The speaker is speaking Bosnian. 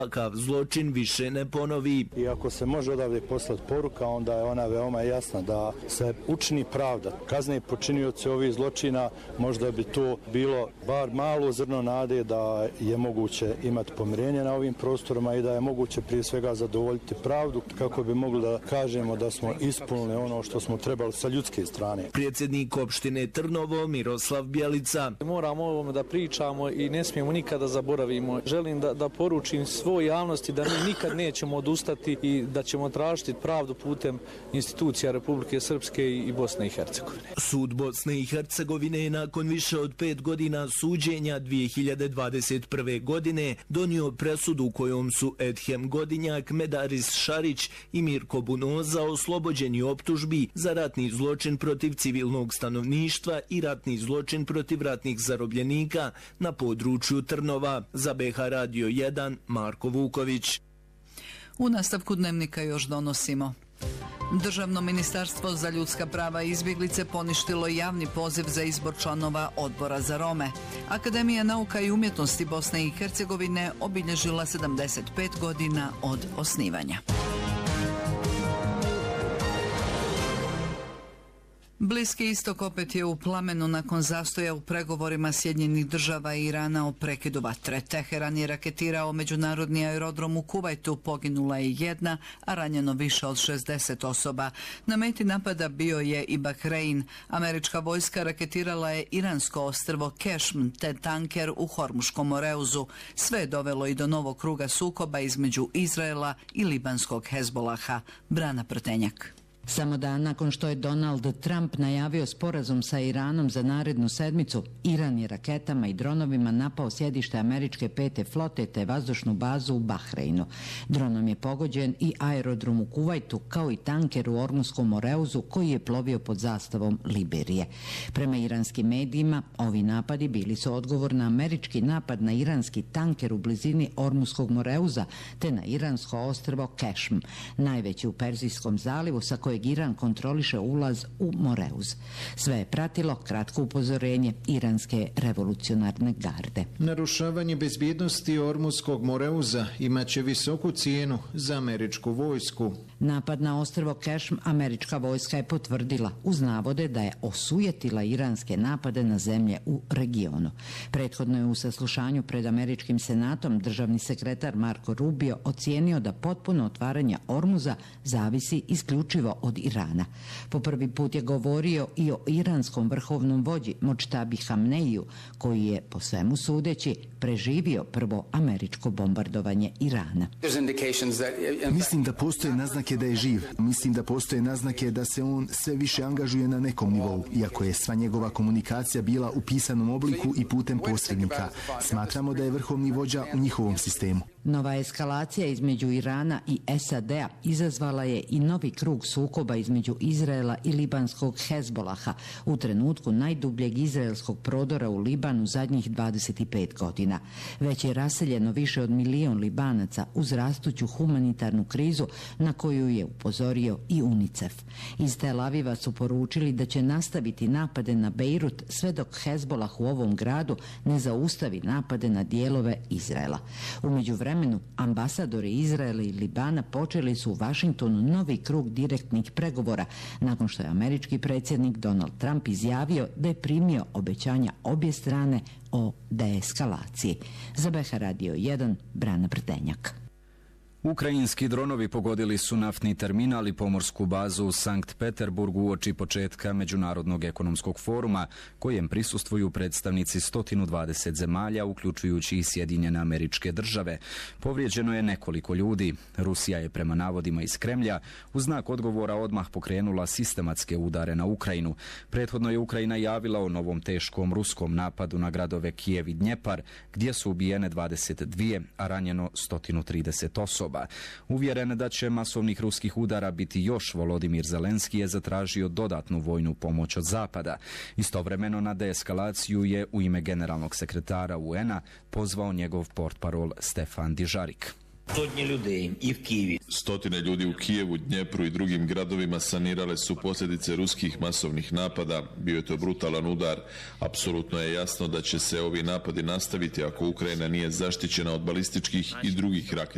takav zločin više ne ponovi. I ako se može odavde poslati poruka, onda je ona veoma jasna da se učini pravda. Kazne počinioci ovih zločina, možda bi to bilo bar malo zrno nade da je moguće imati pomirenje na ovim prostorima i da je moguće prije svega zadovoljiti pravdu kako bi mogli da kažemo da smo ispunili ono što smo trebali sa ljudske strane. Predsjednik opštine Trnovo Miroslav Bjelica. Moramo o ovome da pričamo i ne smijemo nikada zaboravimo. Želim da poručim svoj javnosti da mi nikad nećemo odustati i da ćemo tražiti pravdu putem institucija Republike Srpske i Bosne i Hercegovine. Sud Bosne i Hercegovine je nakon više od 5 godina suđenja 2021. godine donio presudu kojom su Edhem Godinjak, Medaris Šarić i Mirko Bunoza oslobođeni optužbi za ratni zločin protiv civilnog stanovništva i ratni zločin protiv ratnih zarobljenika na području Trnova. Za BH Radio 1 Marko Vuković. U nastavku dnevnika još donosimo. Državno ministarstvo za ljudska prava i izbjeglice poništilo javni poziv za izbor članova odbora za Rome. Akademija nauka i umjetnosti Bosne i Hercegovine obilježila 75 godina od osnivanja. Bliski istok opet je u plamenu nakon zastoja u pregovorima Sjedinjenih država i Irana o prekidu vatre. Teheran je raketirao međunarodni aerodrom u Kuvajtu, poginula je 1, a ranjeno više od 60 osoba. Na meti napada bio je i Bahrein. Američka vojska raketirala je iransko ostrvo Kešm te tanker u Hormuškom Moreuzu. Sve je dovelo i do novog kruga sukoba između Izraela i libanskog Hezbolaha. Brana Prtenjak. Samo dan nakon što je Donald Trump najavio sporazum sa Iranom za narednu sedmicu, Iran je raketama i dronovima napao sjedište američke 5. flote te vazdušnu bazu u Bahreinu. Dronom je pogođen i aerodrom u Kuvajtu kao i tanker u Ormuskom Moreuzu koji je plovio pod zastavom Liberije. Prema iranskim medijima, ovi napadi bili su odgovor na američki napad na iranski tanker u blizini Ormuskog Moreuza te na iransko ostrvo Kešm, najveći u Perzijskom zalivu sa kojeg Iran kontroliše ulaz u Moreuz. Sve je pratilo kratko upozorenje iranske revolucionarne garde. Narušavanje bezbjednosti Ormuskog Moreuza imaće visoku cijenu za američku vojsku. Napad na ostrvo Kešm američka vojska je potvrdila uz navode da je osujetila iranske napade na zemlje u regionu. Prethodno je u saslušanju pred američkim senatom državni sekretar Marco Rubio ocijenio da potpuno otvaranje Ormuza zavisi isključivo od Irana. Po prvi put je govorio i o iranskom vrhovnom vođi Modžtabi Hamneiju, koji je, po svemu sudeći, preživio prvo američko bombardovanje Irana. Mislim da postoje naznake da je živ. Mislim da postoje naznake da se on sve više angažuje na nekom nivou, iako je sva njegova komunikacija bila u pisanom obliku i putem posrednika. Smatramo da je vrhovni vođa u njihovom sistemu. Nova eskalacija između Irana i SAD-a izazvala je i novi krug sukoba između Izraela i libanskog Hezbolaha u trenutku najdubljeg izraelskog prodora u Libanu zadnjih 25 godina. Već je raseljeno više od 1 milion Libanaca uz rastuću humanitarnu krizu na koju je upozorio i UNICEF. Iz Tel Aviva su poručili da će nastaviti napade na Bejrut sve dok Hezbolah u ovom gradu ne zaustavi napade na dijelove Izraela. U međuvremenu, ambasadori Izraela i Libana počeli su u Vašingtonu novi krug direktnih pregovora nakon što je američki predsjednik Donald Trump izjavio da je primio obećanja obje strane o deeskalaciji. Za BH Radio 1 Brana Prtenjak. Ukrajinski dronovi pogodili su naftni terminal i pomorsku bazu u Sankt Peterburgu uoči početka Međunarodnog ekonomskog foruma, kojem prisustvuju predstavnici 120 zemalja, uključujući i Sjedinjene Američke Države. Povrijeđeno je nekoliko ljudi. Rusija je prema navodima iz Kremlja u znak odgovora odmah pokrenula sistematske udare na Ukrajinu. Prethodno je Ukrajina javila o novom teškom ruskom napadu na gradove Kijev i Dnjepar, gdje su ubijene 22, a ranjeno 130 osoba. Uvjeren da će masovnih ruskih udara biti još, Volodimir Zelenski je zatražio dodatnu vojnu pomoć od Zapada. Istovremeno na deeskalaciju je u ime generalnog sekretara UN-a pozvao njegov portparol Stefan Dižarik. Stotine ljudi u Kijevu, Dnjepru i drugim gradovima sanirale su posljedice ruskih masovnih napada. Bio je to brutalan udar. Apsolutno je jasno da će se ovi napadi nastaviti ako Ukrajina nije zaštićena od balističkih i drugih raketnih